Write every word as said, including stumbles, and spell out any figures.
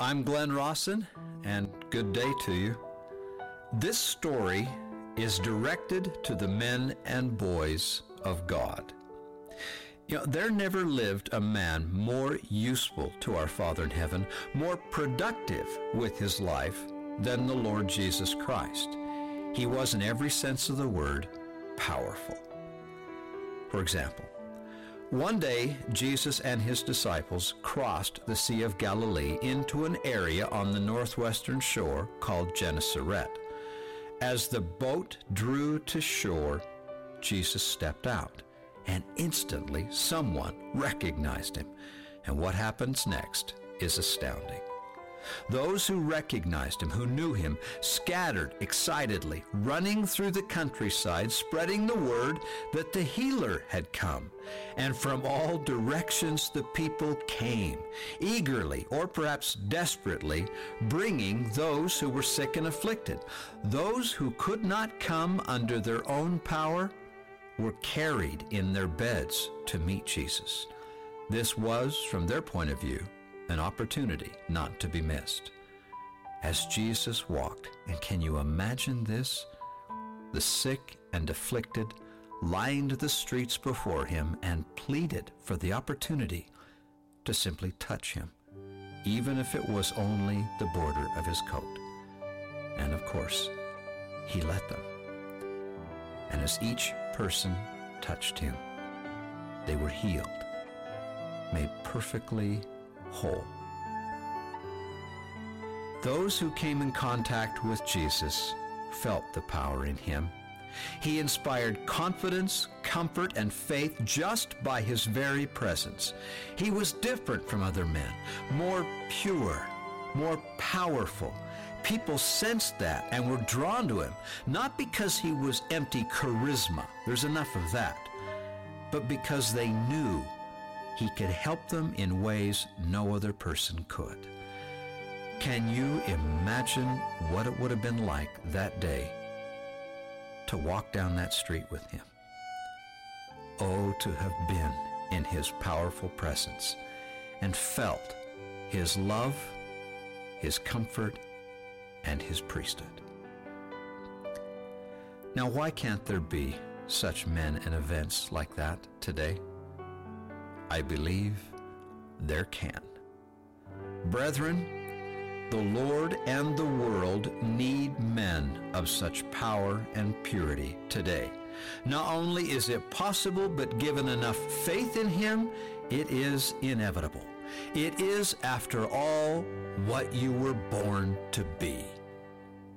I'm Glenn Rawson, and good day to you. This story is directed to the men and boys of God. You know, there never lived a man more useful to our Father in heaven, more productive with his life than the Lord Jesus Christ. He was, in every sense of the word, powerful. For example, one day Jesus and his disciples crossed the Sea of Galilee into an area on the northwestern shore called Gennesaret. As the boat drew to shore, Jesus stepped out, and instantly someone recognized him. And what happens next is astounding. Those who recognized him, who knew him, scattered excitedly, running through the countryside, spreading the word that the healer had come. And from all directions the people came, eagerly or perhaps desperately, bringing those who were sick and afflicted. Those who could not come under their own power were carried in their beds to meet Jesus. This was, from their point of view, an opportunity not to be missed. As Jesus walked, and can you imagine this? The sick and afflicted lined the streets before him and pleaded for the opportunity to simply touch him, even if it was only the border of his coat. And of course, he let them. And as each person touched him, they were healed, made perfectly whole. Those who came in contact with Jesus felt the power in him. He inspired confidence, comfort, and faith just by his very presence. He was different from other men, more pure, more powerful. People sensed that and were drawn to him, not because he was empty charisma, there's enough of that, but because they knew he could help them in ways no other person could. Can you imagine what it would have been like that day to walk down that street with him? Oh, to have been in his powerful presence and felt his love, his comfort, and his priesthood. Now, why can't there be such men and events like that today? I believe there can. Brethren, the Lord and the world need men of such power and purity today. Not only is it possible, but given enough faith in him, it is inevitable. It is, after all, what you were born to be.